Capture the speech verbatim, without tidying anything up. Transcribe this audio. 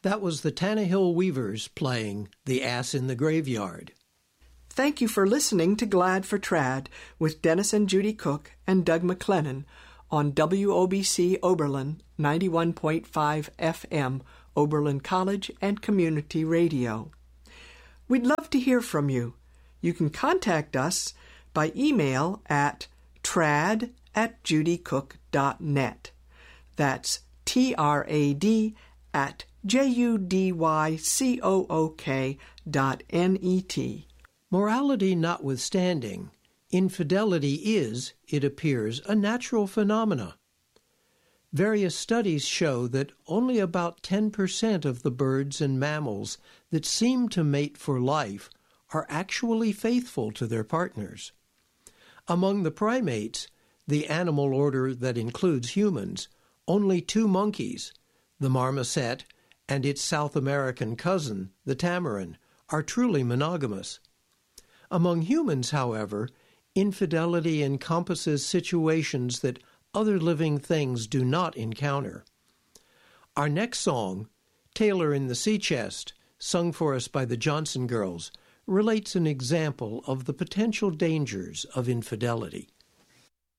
That was the Tannehill Weavers playing The Ass in the Graveyard. Thank you for listening to Glad for Trad with Dennis and Judy Cook and Doug McLennan on W O B C Oberlin ninety-one point five F M, Oberlin College and Community Radio. We'd love to hear from you. You can contact us by email at trad at judycook dot net. That's T R A D at J U D Y C O O K dot N E T. Morality notwithstanding, infidelity is, it appears, a natural phenomena. Various studies show that only about ten percent of the birds and mammals that seem to mate for life are actually faithful to their partners. Among the primates, the animal order that includes humans, only two monkeys, the marmoset and its South American cousin, the tamarin, are truly monogamous. Among humans, however, infidelity encompasses situations that other living things do not encounter. Our next song, Tailor in the Sea Chest, sung for us by the Johnson Girls, relates an example of the potential dangers of infidelity.